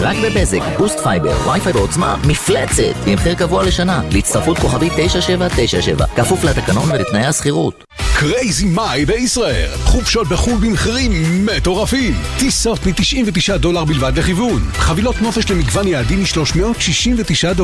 רק בבזק, בוסט פייבר, וי-פיי בעוצמה, מפלצת, עם מחיר קבוע לשנה, להצטרפות כוכבית 9797, כפוף לתקנון ולתנאי הסחירות. קרייזי מאי בישראל, חופשות בחול במחירים מטורפים, טיסות $99 בלבד לכיוון, חבילות נופש למגוון יעדים $369.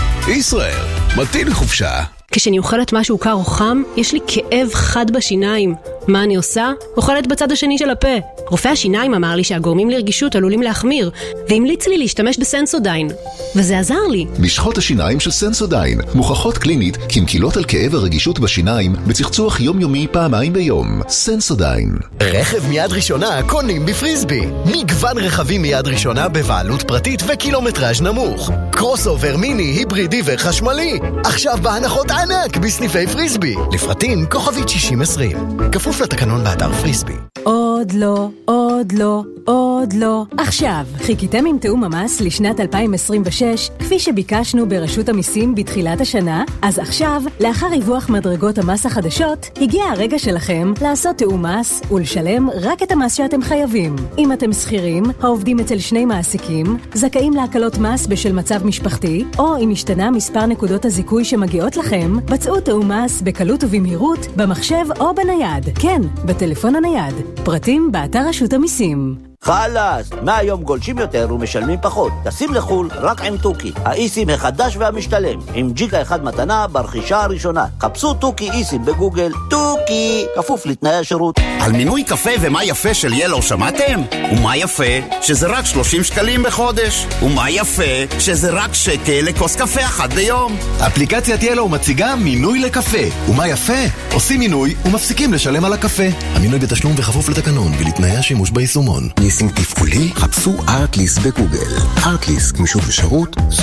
ישראל, מתאים לחופשה. כשאני אוכלת משהו קר או חם, יש לי כאב חד בשיניים. מה אני עושה? אוכלת בצד השני של הפה. רופא השיניים אמר לי שהגורמים לרגישות עלולים להחמיר, והמליץ לי להשתמש בסנסודיין. וזה עזר לי. משחות השיניים של סנסודיין מוכחות קלינית כמקילות על כאב הרגישות בשיניים בצחצוח יומיומי פעמיים ביום. סנסודיין. רכב מיד ראשונה קונים בפריסבי. מגוון רכבים מיד ראשונה בבעלות פרטית וקילומטראז' נמוך. קרוס אובר מיני, היברידי וחשמלי. עכשיו בהנחות ענק בסניפי פריסבי. לפרטים כוכבית 6020. כפוף לתקנון באתר פריסבי. עוד לא, עוד לא, עוד לא. עכשיו, חיכיתם עם תאום המס לשנת 2026, כפי שביקשנו ברשות המיסים בתחילת השנה? אז עכשיו, לאחר ריווח מדרגות המס החדשות, הגיע הרגע שלכם לעשות תאום מס ולשלם רק את המס שאתם חייבים. אם אתם שכירים, העובדים אצל שני מעסיקים, זכאים להקלות מס בשל מצב משפחתי, או אם השתנה מספר נקודות הזיכוי שמגיעות לכם, בצעו תאום מס בקלות ובמהירות, במחשב או בנייד. כן, בטלפון הנייד. פרטים באתר רשות המיסים. חלאס, מהיום גולשים יותר ומשלמים פחות. תשים לחול רק עם טוקי, האיסים החדש והמשתלם, עם ג'יגה אחד מתנה ברכישה הראשונה. חפשו טוקי איסים בגוגל. טוקי, כפוף לתנאי השירות. על מינוי קפה ומה יפה של ילו שמעתם? ומה יפה שזה רק 30 שקלים בחודש? ומה יפה שזה רק שקל לכוס קפה אחת ביום? אפליקציית ילו מציגה מינוי לקפה. ומה יפה? עושים מינוי ומפסיקים לשלם על הקפה. המינוי בתשלום וכפוף לתקנון ולתנאי השימוש ביישומון. ניסים תפעולי, חפשו ארטליסט בגוגל. ארטליסט, גמישות ושירות,